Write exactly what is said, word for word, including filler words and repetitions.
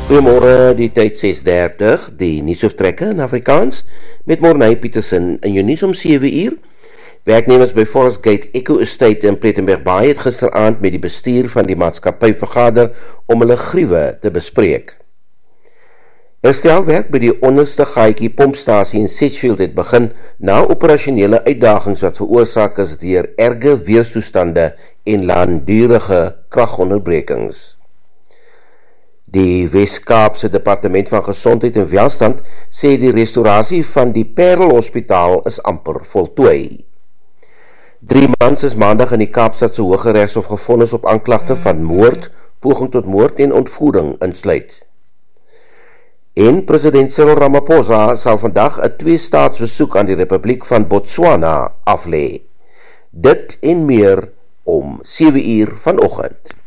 Goeiemorgen, die tyd ses dertig, die nuusoortrekke in Afrikaans, met Morney Petersen in jou nuus om sewe uur. Werknemers by Forest Gate Eco Estate in Plettenberg Bay het gisteraand met die bestuur van die maatskappy vergader om hulle griewe te bespreek. Herstelwerk by die onderste gaatjie pompstasie in Sedgefield het begin na operasionele uitdagings wat veroorsaak is deur erge weerstoestande en langdurige kragonderbrekings. Die Wes-Kaapse Departement van Gesondheid en Welstand sê die restaurasie van die Parel Hospitaal is amper voltooi. Drie mans is maandag in die Kaapstadse Hooggeregshof gefonnis op aanklagte van moord, poging tot moord en ontvoering insluit. En president Cyril Ramaphosa sal vandag 'n twee-staatsbesoek aan die Republiek van Botswana aflê. Dit en meer om sewe uur vanoggend.